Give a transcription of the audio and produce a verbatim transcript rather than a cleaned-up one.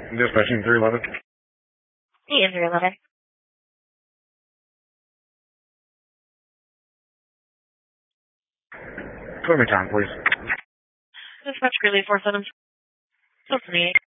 Dispatching three eleven. Ian three eleven. Put me time, please. Dispatch Greeley four seven. What's the meeting?